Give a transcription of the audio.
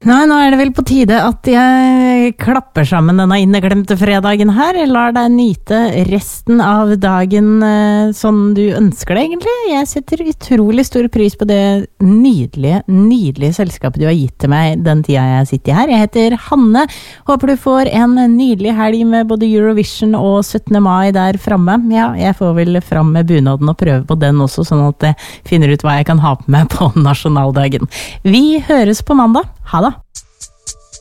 Nå det vel på tide at jeg klapper sammen denne inneglemte fredagen her. Lar deg nyte resten av dagen sånn du ønsker det egentlig. Jeg setter utrolig stor pris på det nydelige selskapet du har gitt til meg den tida jeg sitter her. Jeg heter Hanne. Håper du får en nydelig helg med både Eurovision og 17. mai der fremme. Ja, jeg får vel fram med bunaden og prøve på den også, sånn at jeg finner ut hva jeg kan ha på meg på nasjonaldagen. Vi høres på mandag. Ha det!